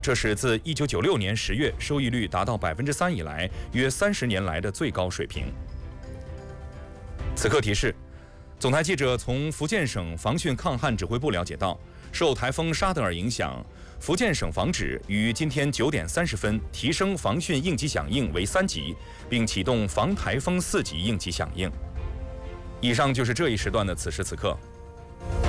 这是自1996年10月收益率达到3%以来，约30年来的最高水平。此刻提示：总台记者从福建省防汛抗旱指挥部了解到，受台风沙德尔影响，福建省防指于今天9点30分提升防汛应急响应为3级，并启动防台风4级应急响应。以上就是这一时段的此时此刻。